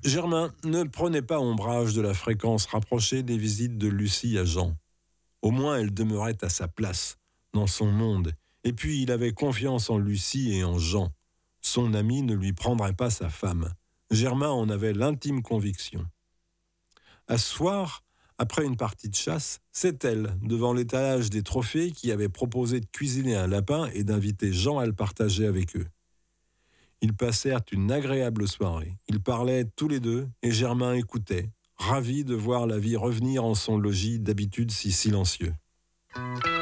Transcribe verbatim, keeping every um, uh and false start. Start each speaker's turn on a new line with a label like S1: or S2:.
S1: Germain ne prenait pas ombrage de la fréquence rapprochée des visites de Lucie à Jean. Au moins, elle demeurait à sa place, dans son monde, et puis il avait confiance en Lucie et en Jean. Son ami ne lui prendrait pas sa femme. Germain en avait l'intime conviction. À ce soir, après une partie de chasse, c'est elle, devant l'étalage des trophées, qui avait proposé de cuisiner un lapin et d'inviter Jean à le partager avec eux. Ils passèrent une agréable soirée. Ils parlaient tous les deux et Germain écoutait, ravi de voir la vie revenir en son logis d'habitude si silencieux.